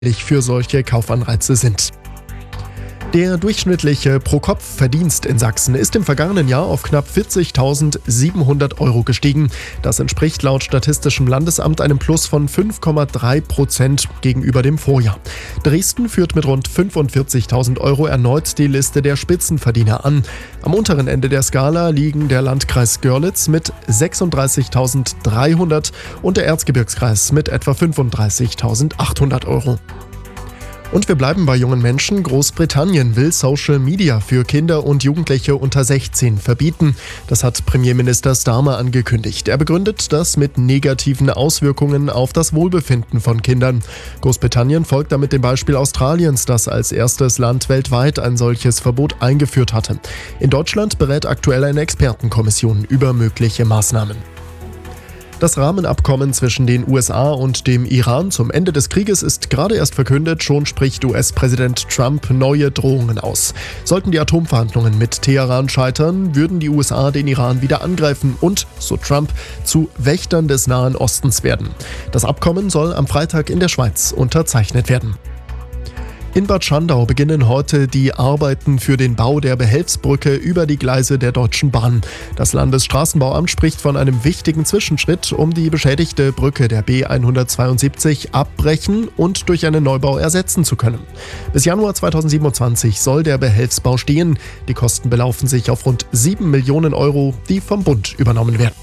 für solche Kaufanreize sind. Der durchschnittliche Pro-Kopf-Verdienst in Sachsen ist im vergangenen Jahr auf knapp 40.700 € gestiegen. Das entspricht laut Statistischem Landesamt einem Plus von 5,3% gegenüber dem Vorjahr. Dresden führt mit rund 45.000 € erneut die Liste der Spitzenverdiener an. Am unteren Ende der Skala liegen der Landkreis Görlitz mit 36.300 und der Erzgebirgskreis mit etwa 35.800 €. Und wir bleiben bei jungen Menschen. Großbritannien will Social Media für Kinder und Jugendliche unter 16 verbieten. Das hat Premierminister Starmer angekündigt. Er begründet das mit negativen Auswirkungen auf das Wohlbefinden von Kindern. Großbritannien folgt damit dem Beispiel Australiens, das als erstes Land weltweit ein solches Verbot eingeführt hatte. In Deutschland berät aktuell eine Expertenkommission über mögliche Maßnahmen. Das Rahmenabkommen zwischen den USA und dem Iran zum Ende des Krieges ist gerade erst verkündet, schon spricht US-Präsident Trump neue Drohungen aus. Sollten die Atomverhandlungen mit Teheran scheitern, würden die USA den Iran wieder angreifen und, so Trump, zu Wächtern des Nahen Ostens werden. Das Abkommen soll am Freitag in der Schweiz unterzeichnet werden. In Bad Schandau beginnen heute die Arbeiten für den Bau der Behelfsbrücke über die Gleise der Deutschen Bahn. Das Landesstraßenbauamt spricht von einem wichtigen Zwischenschritt, um die beschädigte Brücke der B172 abbrechen und durch einen Neubau ersetzen zu können. Bis Januar 2027 soll der Behelfsbau stehen. Die Kosten belaufen sich auf rund 7 Millionen €, die vom Bund übernommen werden.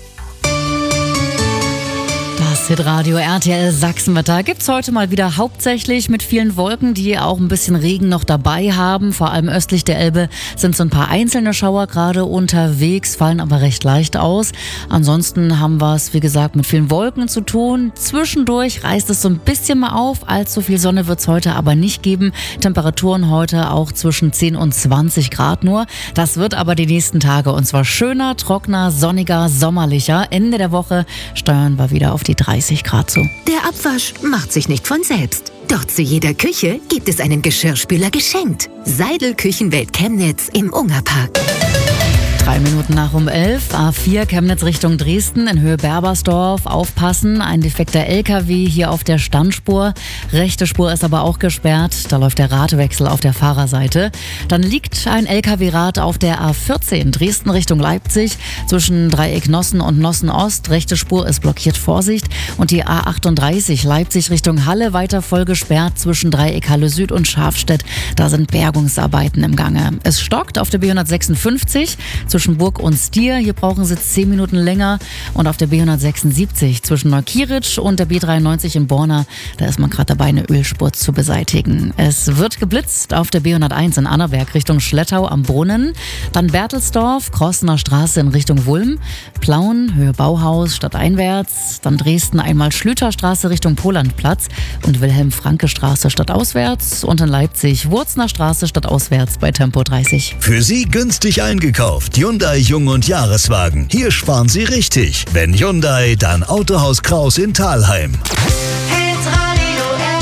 Das Hitradio RTL Sachsenwetter gibt's heute mal wieder hauptsächlich mit vielen Wolken, die auch ein bisschen Regen noch dabei haben. Vor allem östlich der Elbe sind so ein paar einzelne Schauer gerade unterwegs, fallen aber recht leicht aus. Ansonsten haben wir es, wie gesagt, mit vielen Wolken zu tun. Zwischendurch reißt es so ein bisschen mal auf. Allzu viel Sonne wird's heute aber nicht geben. Temperaturen heute auch zwischen 10 und 20 Grad nur. Das wird aber die nächsten Tage und zwar schöner, trockener, sonniger, sommerlicher. Ende der Woche steuern wir wieder auf die 30 Grad zu. Der Abwasch macht sich nicht von selbst. Doch zu jeder Küche gibt es einen Geschirrspüler geschenkt. Seidel Küchenwelt Chemnitz im Ungerpark. 3 Minuten nach um 11, A4 Chemnitz Richtung Dresden in Höhe Berbersdorf. Aufpassen, ein defekter LKW hier auf der Standspur. Rechte Spur ist aber auch gesperrt, da läuft der Radwechsel auf der Fahrerseite. Dann liegt ein LKW-Rad auf der A14 Dresden Richtung Leipzig zwischen Dreieck Nossen und Nossen Ost. Rechte Spur ist blockiert, Vorsicht. Und die A38 Leipzig Richtung Halle weiter voll gesperrt zwischen Dreieck Halle Süd und Schafstedt. Da sind Bergungsarbeiten im Gange. Es stockt auf der B156 zwischen Burg und Stier. Hier brauchen Sie 10 Minuten länger. Und auf der B176 zwischen Neukieritsch und der B93 in Borna, da ist man gerade dabei, eine Ölspur zu beseitigen. Es wird geblitzt auf der B101 in Annaberg Richtung Schlettau am Brunnen. Dann Bertelsdorf, Krossener Straße in Richtung Wulm. Plauen, Höhe Bauhaus, stadteinwärts. Dann Dresden einmal Schlüterstraße Richtung Polandplatz und Wilhelm-Franke-Straße stadtauswärts. Und in Leipzig Wurzner Straße stadtauswärts bei Tempo 30. Für Sie günstig eingekauft. Hyundai Jung- und Jahreswagen. Hier sparen Sie richtig. Wenn Hyundai, dann Autohaus Kraus in Thalheim. Hitradio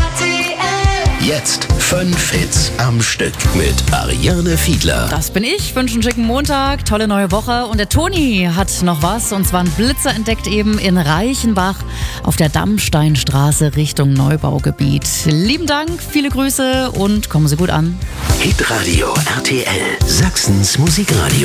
RTL. Jetzt 5 Hits am Stück mit Ariane Fiedler. Das bin ich, wünsche einen schicken Montag, tolle neue Woche. Und der Toni hat noch was, und zwar einen Blitzer entdeckt eben in Reichenbach auf der Dammsteinstraße Richtung Neubaugebiet. Lieben Dank, viele Grüße und kommen Sie gut an. Hitradio RTL, Sachsens Musikradio.